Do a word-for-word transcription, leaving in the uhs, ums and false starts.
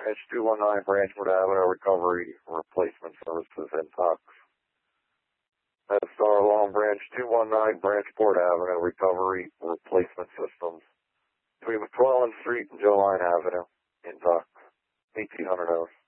Branch, two one nine Branchford Avenue, Recovery Replacement Services in Tux. Medstar Long Branch, two one nine Branchport Avenue, Recovery Replacement Systems. Between McClellan Street and Joe Line Avenue in Tux. eighteen hundred hours.